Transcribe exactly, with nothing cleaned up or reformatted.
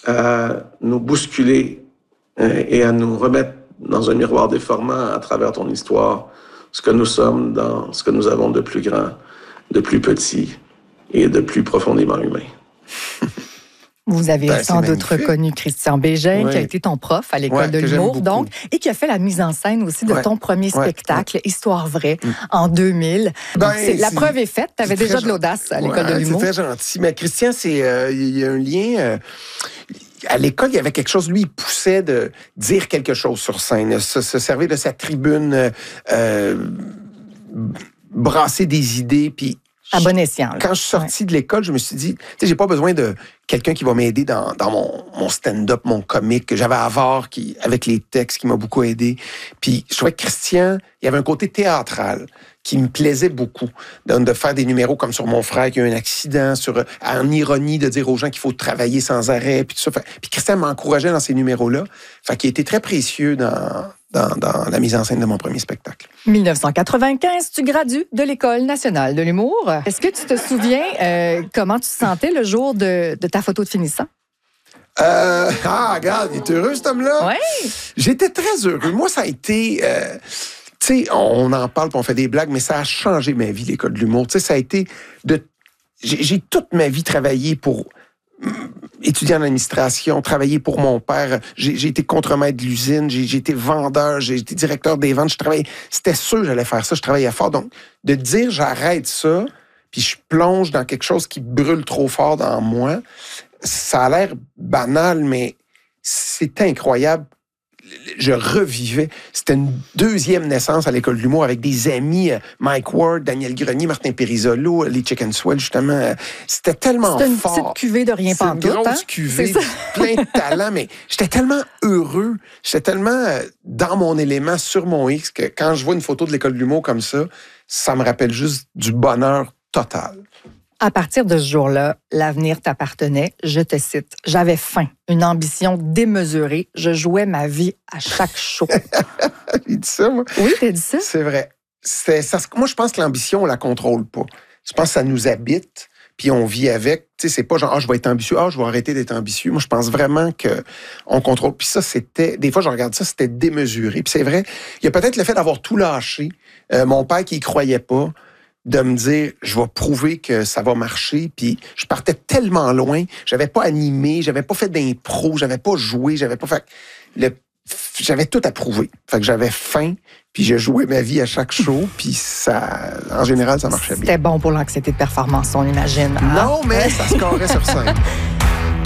à nous bousculer euh, et à nous remettre dans un miroir déformant à travers ton histoire, ce que nous sommes dans ce que nous avons de plus grand, de plus petit et de plus profondément humain. Vous avez Ben, sans doute reconnu Christian Bégin, oui. qui a été ton prof à l'École ouais, de l'humour, donc, et qui a fait la mise en scène aussi de ouais. ton premier ouais. spectacle, ouais. Histoire vraie, mm. en deux mille. Ben, c'est, la preuve est faite, tu avais déjà de l'audace à l'École ouais, de l'humour. C'est très gentil. Mais Christian, c'est, euh, il y a un lien... Euh, à l'école, il y avait quelque chose, lui, il poussait de dire quelque chose sur scène, se, se servir de sa tribune, euh, brasser des idées, puis... À bon escient. Là. Quand je suis sorti ouais. de l'école, je me suis dit, tu sais, j'ai pas besoin de quelqu'un qui va m'aider dans, dans mon, mon stand-up, mon comique, que j'avais à voir, qui, avec les textes, qui m'a beaucoup aidé. Puis je trouvais que Christian, il y avait un côté théâtral qui me plaisait beaucoup, de, de faire des numéros comme sur mon frère qui a eu un accident, sur, en ironie, de dire aux gens qu'il faut travailler sans arrêt, puis tout ça. Fait, puis Christian m'encourageait dans ces numéros-là. Fait qu'il a été très précieux dans... Dans, dans la mise en scène de mon premier spectacle. dix-neuf cent quatre-vingt-quinze, tu gradues de l'École nationale de l'humour. Est-ce que tu te souviens euh, comment tu te sentais le jour de, de ta photo de finissant? Euh, ah, regarde, il est heureux, cet homme-là. Oui. J'étais très heureux. Moi, ça a été... Euh, tu sais, on en parle, puis on fait des blagues, mais ça a changé ma vie, l'École de l'humour. Tu sais, ça a été... de j'ai, j'ai toute ma vie travaillé pour... étudier en administration, travailler pour mon père. J'ai, j'ai été contremaître de l'usine, j'ai, j'ai été vendeur, j'ai été directeur des ventes. Je travaillais, c'était sûr que j'allais faire ça, je travaillais fort. Donc, de dire j'arrête ça, puis je plonge dans quelque chose qui brûle trop fort dans moi, ça a l'air banal, mais c'est incroyable. Je revivais. C'était une deuxième naissance à l'École de l'humour avec des amis, Mike Ward, Daniel Grenier, Martin Périsolo, les Chicken Swell, justement. C'était tellement C'était une fort. C'était une petite cuvée de rien pantoute. C'était une grosse hein? cuvée, plein de talent, mais j'étais tellement heureux, j'étais tellement dans mon élément, sur mon X, que quand je vois une photo de l'École de l'humour comme ça, ça me rappelle juste du bonheur total. À partir de ce jour-là, l'avenir t'appartenait. Je te cite. J'avais faim, une ambition démesurée. Je jouais ma vie à chaque show. J'ai dit ça, moi. Oui, t'as dit ça? C'est vrai. C'est, ça, moi, je pense que l'ambition, on la contrôle pas. Je pense que ça nous habite, puis on vit avec. Tu sais, c'est pas genre, ah, je vais être ambitieux, ah, je vais arrêter d'être ambitieux. Moi, je pense vraiment qu'on contrôle. Puis ça, c'était... Des fois, je regarde ça, c'était démesuré. Puis c'est vrai, il y a peut-être le fait d'avoir tout lâché. Euh, mon père qui y croyait pas, de me dire, je vais prouver que ça va marcher. Puis je partais tellement loin, j'avais pas animé, j'avais pas fait d'impro, j'avais pas joué, j'avais pas fait... Le... J'avais tout à prouver. Fait que j'avais faim, puis je jouais ma vie à chaque show, puis ça, en général, ça marchait bien. C'était bon pour l'anxiété de performance, on imagine. Hein? Non, mais ça se carrait sur scène.